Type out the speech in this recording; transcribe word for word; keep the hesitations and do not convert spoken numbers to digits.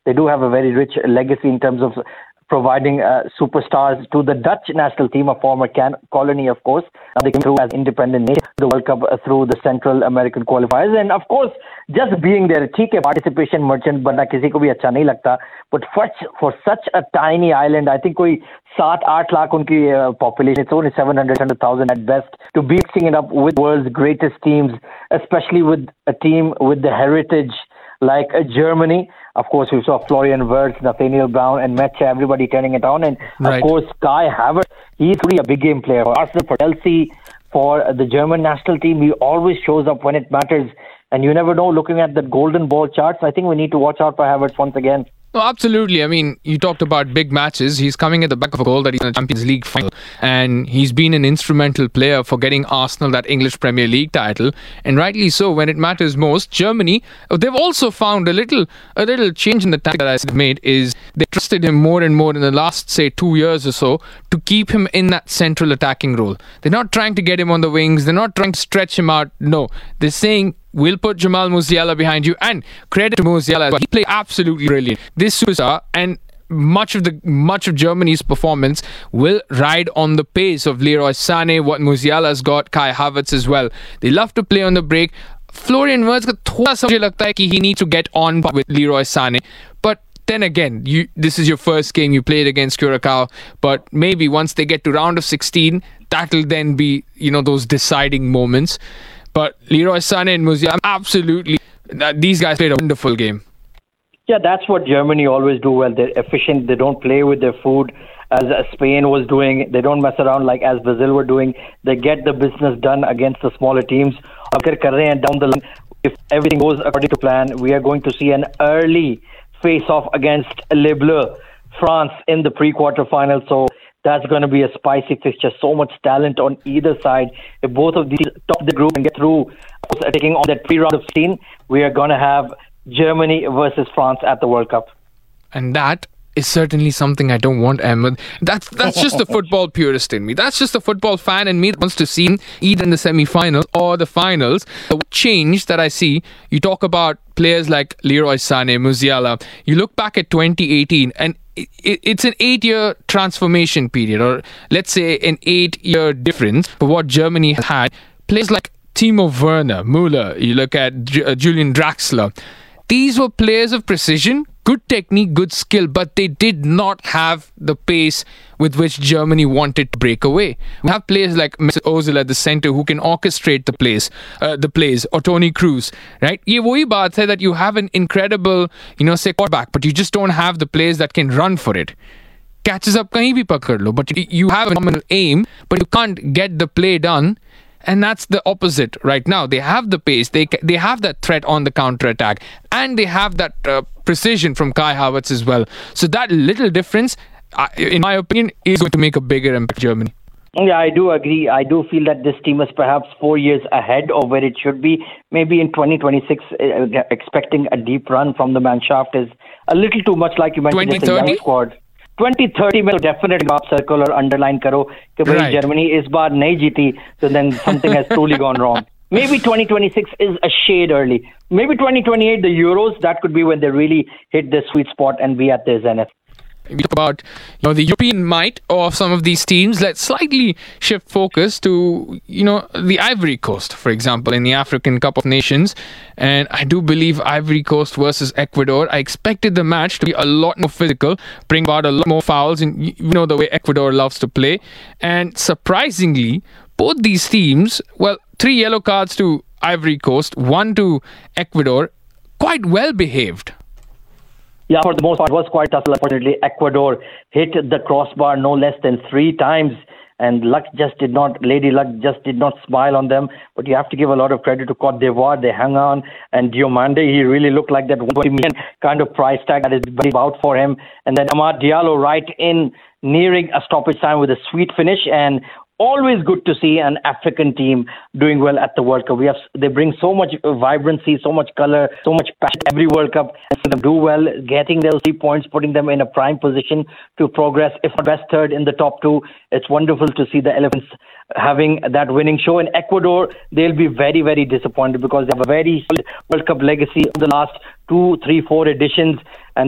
they do have a very rich legacy in terms of providing uh, superstars to the Dutch national team, a former can- colony, of course. Uh, they came through as independent nation, the World Cup uh, through the Central American qualifiers. And of course, just being there, theek hai, participation merchant banna kisi ko bhi acha nahi lagta. But for, for such a tiny island, I think koi seven eight lakh unki uh, population, it's only seven hundred thousand at best, to be mixing it up with world's greatest teams, especially with a team with the heritage like uh, Germany. Of course, we saw Florian Wirtz, Nathaniel Brown, and Metche, everybody turning it on. And right. of course, Kai Havertz, he's really a big game player. For Arsenal, for Chelsea, for the German national team, he always shows up when it matters. And you never know, looking at the golden ball charts, I think we need to watch out for Havertz once again. No, absolutely. I mean, you talked about big matches. He's coming at the back of a goal that he's in the Champions League final. And he's been an instrumental player for getting Arsenal that English Premier League title. And rightly so, when it matters most. Germany, they've also found a little a little change in the tactic that I made is they trusted him more and more in the last, say, two years or so to keep him in that central attacking role. They're not trying to get him on the wings. They're not trying to stretch him out. No, they're saying, we'll put Jamal Musiala behind you, and credit to Musiala. He played absolutely brilliant. This superstar, and much of the much of Germany's performance will ride on the pace of Leroy Sané, what Musiala's got, Kai Havertz as well. They love to play on the break. Florian Wirtz का थोड़ा सा मुझे लगता है कि he needs to get on with Leroy Sané, but then again, you this is your first game you played against Curacao, but maybe once they get to round of sixteen, that'll then be, you know, those deciding moments. But Leroy Sané and Musiala, absolutely, these guys played a wonderful game. Yeah, that's what Germany always do well. They're efficient. They don't play with their food as Spain was doing. They don't mess around like as Brazil were doing. They get the business done against the smaller teams. Down the line, if everything goes according to plan, we are going to see an early face-off against Le Bleu, France, in the pre-quarter final. So that's going to be a spicy fixture. So much talent on either side. If both of these top the group and get through, taking on that pre-round of sixteen, we are going to have Germany versus France at the World Cup. And that is certainly something I don't want, Ahmed. That's that's just the football purist in me. That's just the football fan in me that wants to see him either in the semi-finals or the finals. The change that I see, you talk about players like Leroy Sané, Musiala. You look back at twenty eighteen and it's an eight-year transformation period, or let's say an eight-year difference for what Germany has had. Players like Timo Werner, Müller, you look at J- uh, Julian Draxler. These were players of precision, good technique, good skill, but they did not have the pace with which Germany wanted to break away. We have players like Mesut Ozil at the center who can orchestrate the plays, uh, the plays, or Toni Kroos, right? ये वही बात है that you have an incredible, you know, say quarterback, but you just don't have the players that can run for it. Catches up kahin bhi pakad lo, but you have a phenomenal aim, but you can't get the play done. And that's the opposite right now. They have the pace, they they have that threat on the counter-attack, and they have that uh, precision from Kai Havertz as well. So that little difference, uh, in my opinion, is going to make a bigger impact on Germany. Yeah, I do agree. I do feel that this team is perhaps four years ahead of where it should be. Maybe in twenty twenty-six, uh, expecting a deep run from the Mannschaft is a little too much, like you mentioned, it's a young squad. twenty thirty में definitely आप circle और underline करो कि भाई Right. Germany इस बार नहीं जीती, so then something has truly gone wrong. Maybe twenty twenty-six is a shade early. Maybe twenty twenty-eight, the Euros, that could be when they really hit the sweet spot and be at their zenith. We talk about, you know, the European might of some of these teams. Let's slightly shift focus to, you know, the Ivory Coast, for example, in the African Cup of Nations. And I do believe Ivory Coast versus Ecuador, I expected the match to be a lot more physical, bring about a lot more fouls, and you know the way Ecuador loves to play. And surprisingly, both these teams, well, three yellow cards to Ivory Coast, one to Ecuador, quite well behaved. Yeah, for the most part, it was quite tough. Unfortunately, Ecuador hit the crossbar no less than three times, and luck just did not, Lady Luck just did not smile on them. But you have to give a lot of credit to Cote d'Ivoire. They hung on, and Diomande, he really looked like that one hundred twenty million kind of price tag that is very out for him. And then Amad Diallo right in, nearing a stoppage time with a sweet finish. And always good to see an African team doing well at the World Cup. We have they bring so much vibrancy, so much color, so much passion every World Cup, and see them do well, getting those three points, putting them in a prime position to progress, if not best third in the top two. It's wonderful to see the Elephants having that winning show. In Ecuador, they'll be very, very disappointed because they have a very solid World Cup legacy of the last two, three, four editions. And